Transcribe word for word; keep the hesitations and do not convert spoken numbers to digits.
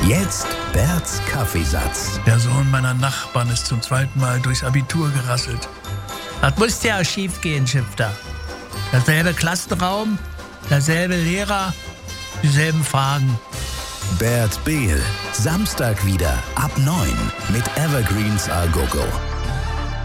Jetzt Berts Kaffeesatz. Der Sohn meiner Nachbarn ist zum zweiten Mal durchs Abitur gerasselt. Das musste ja schief gehen, Schifter. Derselbe Klassenraum, derselbe Lehrer, dieselben Fragen. Bert Behl, Samstag wieder ab neun mit Evergreens A Go Go.